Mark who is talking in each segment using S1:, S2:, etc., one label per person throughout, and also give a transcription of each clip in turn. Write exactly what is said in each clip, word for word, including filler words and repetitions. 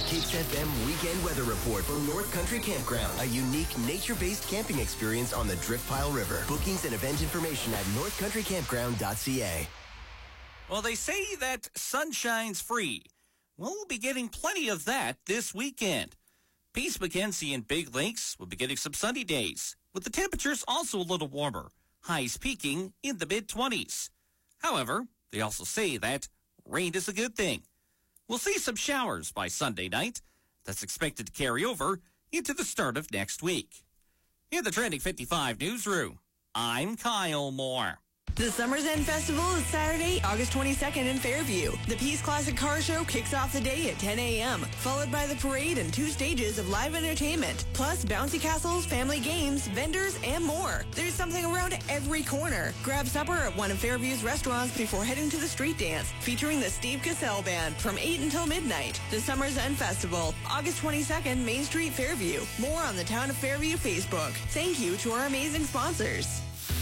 S1: Kicks F M Weekend Weather Report for North Country Campground. A unique nature-based camping experience on the Driftpile River. Bookings and event information at north country campground dot c a.
S2: Well, they say that sunshine's free. Well, we'll be getting plenty of that this weekend. Peace McKenzie and Big Lakes will be getting some sunny days, with the temperatures also a little warmer, highs peaking in the mid-twenties. However, they also say that rain is a good thing. We'll see some showers by Sunday night. That's expected to carry over into the start of next week. In the Trending fifty-five newsroom, I'm Kyle Moore.
S3: The Summer's End Festival is Saturday, August twenty-second in Fairview. The Peace Classic Car Show kicks off the day at ten a.m., followed by the parade and two stages of live entertainment, plus bouncy castles, family games, vendors, and more. There's something around every corner. Grab supper at one of Fairview's restaurants before heading to the street dance, featuring the Steve Cassell Band from eight until midnight. The Summer's End Festival, August twenty-second, Main Street, Fairview. More on the Town of Fairview Facebook. Thank you to our amazing sponsors.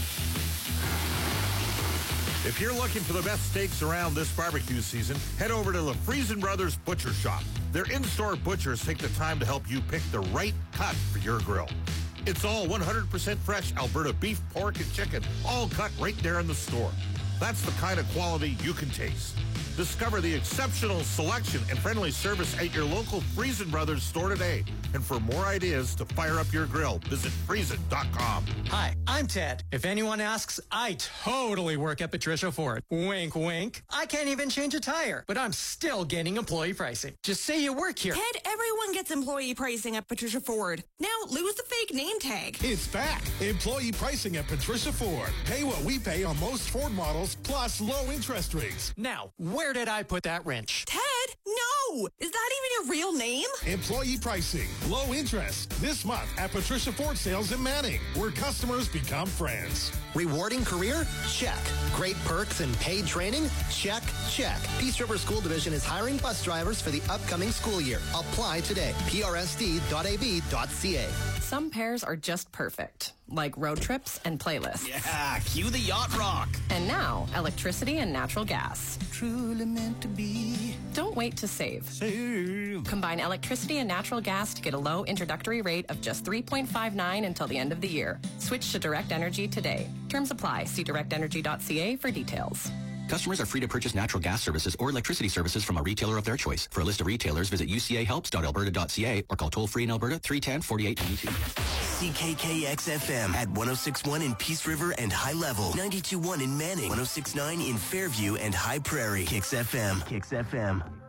S4: If you're looking for the best steaks around this barbecue season, head over to the Friesen Brothers Butcher Shop. Their in-store butchers take the time to help you pick the right cut for your grill. It's all one hundred percent fresh Alberta beef, pork, and chicken, all cut right there in the store. That's the kind of quality you can taste. Discover the exceptional selection and friendly service at your local Friesen Brothers store today. And for more ideas to fire up your grill, visit friesen dot com.
S5: Hi, I'm Ted. If anyone asks, I totally work at Patricia Ford. Wink, wink. I can't even change a tire, but I'm still getting employee pricing. Just say you work here.
S3: Ted, everyone gets employee pricing at Patricia Ford. Now lose the fake name tag.
S6: It's back. Employee pricing at Patricia Ford. Pay what we pay on most Ford models, plus low interest rates.
S5: Now, where did I put that wrench?
S3: Ted, no! Is that even your real name?
S6: Employee pricing. Low interest. This month at Patricia Ford Sales in Manning, where customers become friends.
S7: Rewarding career? Check. Great perks and paid training? Check, check. Peace River School Division is hiring bus drivers for the upcoming school year. Apply today. p r s d dot a b dot c a.
S8: Some pairs are just perfect, like road trips and playlists.
S2: Yeah, cue the yacht rock.
S8: And now, electricity and natural gas.
S2: Truly meant to be.
S8: Don't wait to save.
S2: Save.
S8: Combine electricity and natural gas to get a low introductory rate of just three point five nine until the end of the year. Switch to Direct Energy today. Terms apply. See direct energy dot c a for details.
S9: Customers are free to purchase natural gas services or electricity services from a retailer of their choice. For a list of retailers, visit u c a helps dot alberta dot c a or call toll-free in Alberta three one zero, four eight two two.
S1: C K K X F M at one oh six point one in Peace River and High Level, ninety-two point one in Manning, one oh six point nine in Fairview and High Prairie. Kicks F M. Kicks F M.